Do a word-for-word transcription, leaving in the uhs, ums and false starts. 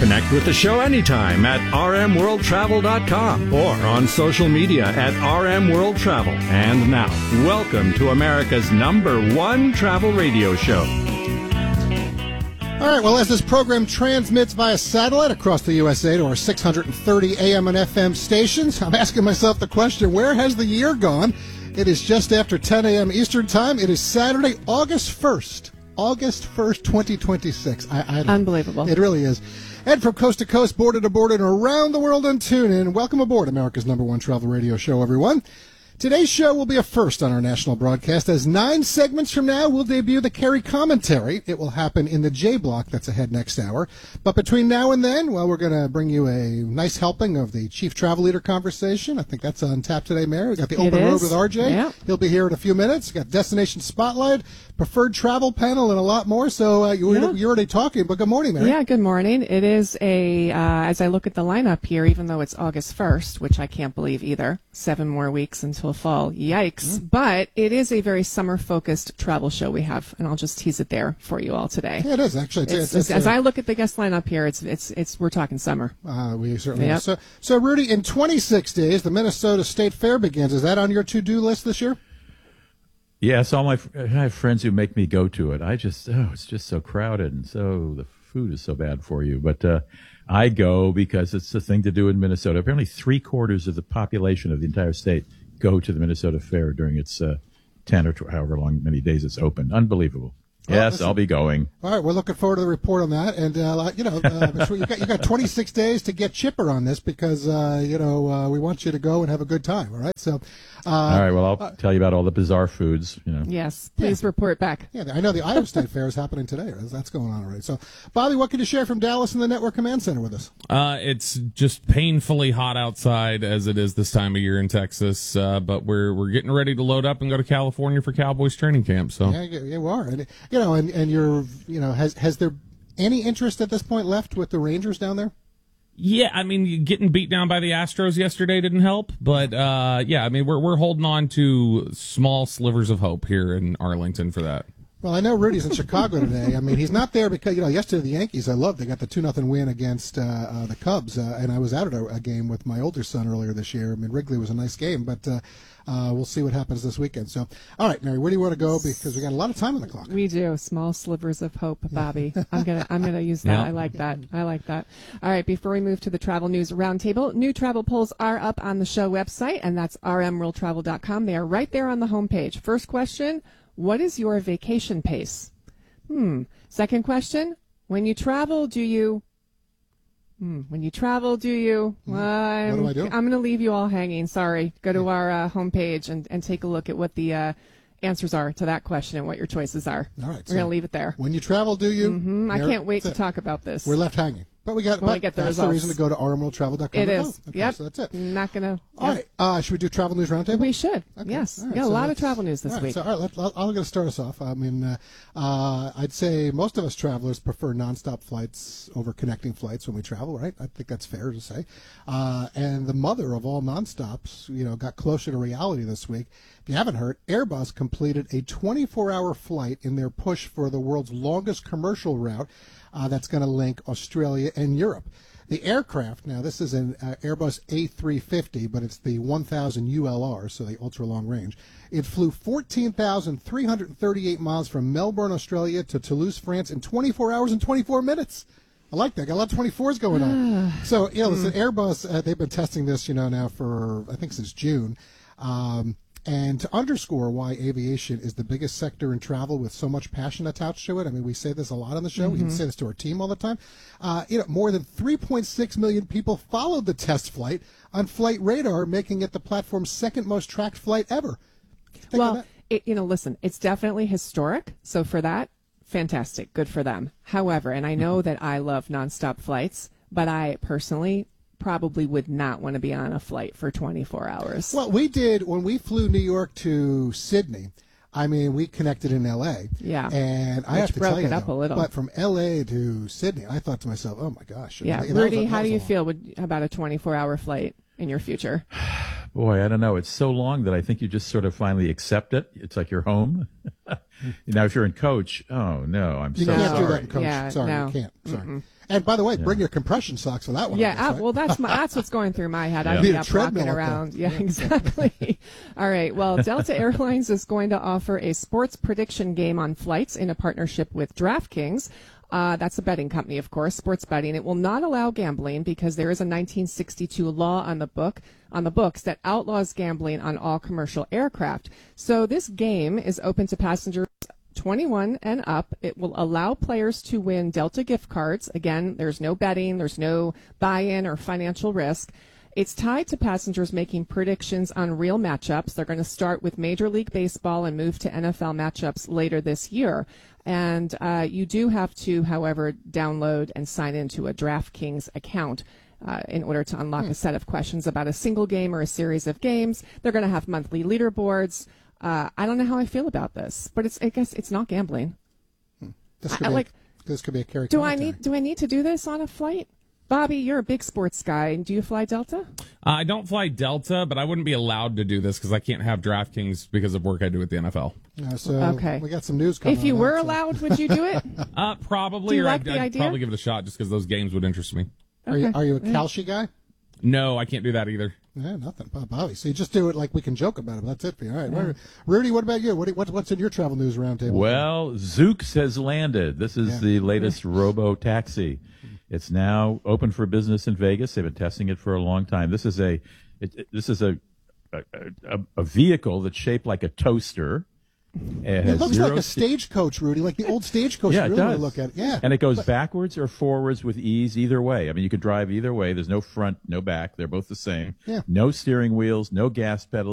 Connect with the show anytime at r m world travel dot com or on social media at R M World Travel. And now, welcome to America's number one travel radio show. All right, well, as this program transmits via satellite across the U S A to our six hundred thirty A M and F M stations, I'm asking myself the question, where has the year gone? It is just after ten A M Eastern Time. It is Saturday, August first. August first, twenty twenty-six. I, I Unbelievable. It really is. And from coast to coast, border to border, and around the world on TuneIn, welcome aboard America's number one travel radio show, everyone. Today's show will be a first on our national broadcast, as nine segments from now we'll debut the Kerry Commentary. It will happen in the J Block that's ahead next hour. But between now and then, well, we're going to bring you a nice helping of the Chief Travel Leader conversation. I think that's on tap today, Mary. We've got the Open Road with R J. Yeah. He'll be here in a few minutes. We've got Destination Spotlight, Preferred Travel Panel, and a lot more. So uh, you, yeah. you're already talking, but good morning, Mary. Yeah, good morning. It is a, uh, as I look at the lineup here, even though it's August first, which I can't believe either, seven more weeks until fall. Yikes. Mm-hmm. But it is a very summer-focused travel show we have, and I'll just tease it there for you all today. Yeah, it is, actually. It's, it's, it's, it's, it's, as uh, I look at the guest lineup here, it's it's it's we're talking summer. Uh, we certainly yep. are. So, so, Rudy, in twenty-six days, the Minnesota State Fair begins. Is that on your to-do list this year? Yes, all my I have friends who make me go to it. I just oh, it's just so crowded, and so the food is so bad for you. But uh, I go because it's the thing to do in Minnesota. Apparently, three quarters of the population of the entire state go to the Minnesota Fair during its uh, ten or twelve, however long many days it's open. Unbelievable. Well, yes, listen, I'll be going. All right, we're looking forward to the report on that, and uh, you know, uh, you got you got twenty-six days to get chipper on this because uh, you know uh, we want you to go and have a good time. All right, so. Uh, all right, well, I'll uh, tell you about all the bizarre foods. You know. Yes, please yeah. report back. Yeah, I know the Iowa State Fair is happening today. That's going on already. So, Bobby, what can you share from Dallas and the Network Command Center with us? Uh, it's just painfully hot outside as it is this time of year in Texas, uh, but we're we're getting ready to load up and go to California for Cowboys training camp. So yeah, you are, and you know, and and you're, you know, has has there any interest at this point left with the Rangers down there? Yeah, I mean, getting beat down by the Astros yesterday didn't help, but uh, yeah, I mean, we're we're holding on to small slivers of hope here in Arlington for that. Well, I know Rudy's in Chicago today. I mean, he's not there because, you know, yesterday the Yankees, I loved, they got the two nothing win against uh, uh, the Cubs, uh, and I was out at a, a game with my older son earlier this year. I mean, Wrigley was a nice game, but uh, uh, we'll see what happens this weekend. So, all right, Mary, where do you want to go? Because we got a lot of time on the clock. We do. Small slivers of hope, Bobby. I'm gonna I'm gonna use that. Yeah. I like that. I like that. All right, before we move to the travel news roundtable, new travel polls are up on the show website, and that's r m world travel dot com. They are right there on the homepage. First question: what is your vacation pace? Hmm. Second question: when you travel, do you? Hmm. When you travel, do you? Well, I'm, what do I do? I'm going to leave you all hanging. Sorry. Go to our uh, homepage and, and take a look at what the uh, answers are to that question and what your choices are. All right. We're so going to leave it there. When you travel, do you? Mm-hmm. I Mary, can't wait to that's it. talk about this. We're left hanging. But we got When but we get the that's results. the reason to go to r m world travel dot com. It is. Okay, Yep. so that's it. Not going to. All right. Uh, should we do Travel News Roundtable? We should. Okay. Yes. All right, We got so a lot of let's- travel news this all right, week. So, all right, let, let, I'm going to start us off. I mean, uh, uh, I'd say most of us travelers prefer nonstop flights over connecting flights when we travel, right? I think that's fair to say. Uh, and the mother of all nonstops, you know, got closer to reality this week. If you haven't heard, Airbus completed a twenty-four hour flight in their push for the world's longest commercial route uh, that's going to link Australia and Europe. The aircraft, now this is an uh, Airbus A three fifty, but it's the one thousand U L R, so the ultra-long range. It flew fourteen thousand three hundred thirty-eight miles from Melbourne, Australia to Toulouse, France in twenty-four hours and twenty-four minutes. I like that. Got a lot of twenty-fours going on. So, you know, listen, Airbus, uh, they've been testing this, you know, now for, I think, since June. Um, And to underscore why aviation is the biggest sector in travel with so much passion attached to it, I mean, we say this a lot on the show. Mm-hmm. We even say this to our team all the time. Uh, you know, more than three point six million people followed the test flight on Flight Radar, making it the platform's second most tracked flight ever. Think of Well, that. it, you know, listen, it's definitely historic. So for that, fantastic. Good for them. However, and I know that I love nonstop flights, but I personally probably would not want to be on a flight for twenty-four hours. Well, we did when we flew New York to Sydney. I mean, we connected in L A. Yeah. And I Which have to broke tell you, it up though, a little. But from L A to Sydney, I thought to myself, oh, my gosh. Yeah. You know, that was Rudy, a- that how was do a you long- feel with, about a twenty-four hour flight in your future? Boy, I don't know. It's so long that I think you just sort of finally accept it. It's like you're home. Now, if you're in coach, oh no, I'm You so can't sorry. do that in coach. Yeah, sorry, no. you can't. Sorry. And by the way, bring your compression socks for that one. I Yeah, guess, uh, right? well, that's my, that's what's going through my head. Yeah. I'd Need be a up treadmill walking up there. around. Yeah, exactly. All right. Well, Delta Airlines is going to offer a sports prediction game on flights in a partnership with DraftKings. Uh, that's a betting company, of course, sports betting. It will not allow gambling because there is a nineteen sixty-two law on the book on the books that outlaws gambling on all commercial aircraft. So this game is open to passengers twenty-one and up. It will allow players to win Delta gift cards. Again, there's no betting, there's no buy-in or financial risk. It's tied to passengers making predictions on real matchups. They're going to start with Major League Baseball and move to N F L matchups later this year. And uh, you do have to, however, download and sign into a DraftKings account uh, in order to unlock a set of questions about a single game or a series of games. They're going to have monthly leaderboards. Uh, I don't know how I feel about this, but it's I guess it's not gambling. This could I- be like, a, this could be a carry. Do I commentary. need do I need to do this on a flight? Bobby, you're a big sports guy. Do you fly Delta? I don't fly Delta, but I wouldn't be allowed to do this because I can't have DraftKings because of work I do at the N F L. Yeah, so Okay. we got some news coming. If you on were that, so- allowed, would you do it? Uh, probably. Do you or like I'd, the I'd idea? probably give it a shot just because those games would interest me. Are you Okay. are you a Kalshi guy? No, I can't do that either. Yeah, nothing, Bob- Bobby. So you just do it like we can joke about it. But that's it for you. All right, What- Rudy. What about you? What, what what's in your travel news roundtable? Well, Zooks has landed. This is Yeah. the latest robo taxi. It's now open for business in Vegas. They've been testing it for a long time. This is a it, it- this is a a, a a vehicle that's shaped like a toaster. It, It has looks zero like a st- stagecoach, Rudy, like the old stagecoach. Yeah, you it really does. look at it. Yeah, And it goes backwards or forwards with ease either way. I mean, you could drive either way. There's no front, no back. They're both the same. Yeah. No steering wheels, no gas pedals.